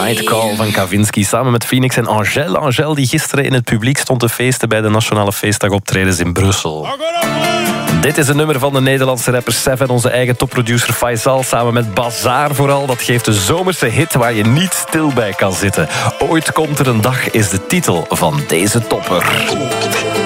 Night Call van Kavinsky samen met Phoenix en Angèle. Angèle die gisteren in het publiek stond te feesten bij de Nationale Feestdagoptredens in Brussel. Dit is een nummer van de Nederlandse rapper Sef en onze eigen topproducer Faisal samen met Bazaar vooral. Dat geeft de zomerse hit waar je niet stil bij kan zitten. Ooit komt er een dag is de titel van deze topper.